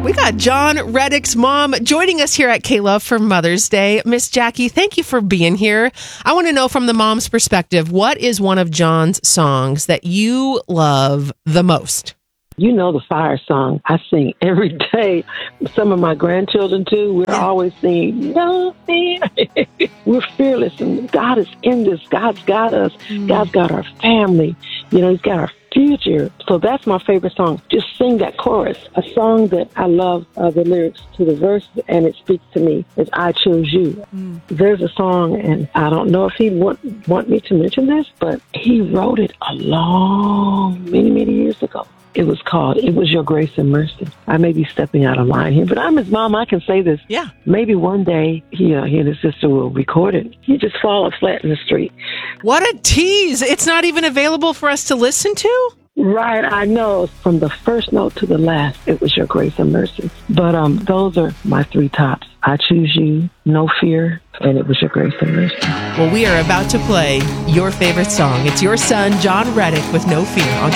We got John Reddick's mom joining us here at K-Love for Mother's Day. Miss Jackie, thank you for being here. I want to know from the mom's perspective, what is one of John's songs that you love the most? You know the fire song I sing every day. Some of my grandchildren, too. We're always singing, no fear. We're fearless, and God is in this. God's got us. God's got our family. You know, He's got our future. So that's my favorite song. Just sing that chorus. A song that I love the lyrics to the verse, and it speaks to me, is I Chose You. There's a song, and I don't know if he want me to mention this, but he wrote it many years ago. It was called It Was Your Grace and Mercy. I may be stepping out of line here, but I'm his mom. I can say this. Yeah. Maybe one day he and his sister will record it. He just fall flat in the street. What a tease. It's not even available for us to listen to? Right, I know. From the first note to the last, it was your grace and mercy. But those are my three tops. I Choose You, No Fear, and It Was Your Grace and Mercy. Well, we are about to play your favorite song. It's your son, John Reddick, with No Fear on